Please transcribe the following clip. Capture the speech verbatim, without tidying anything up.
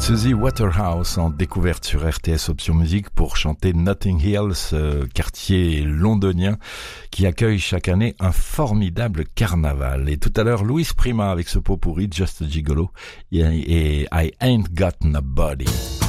Susie Waterhouse en découverte sur R T S Option Musique pour chanter Notting Hill, ce quartier londonien qui accueille chaque année un formidable carnaval. Et tout à l'heure, Louis Prima avec ce pot pourri, Just a Gigolo et I Ain't Got Nobody.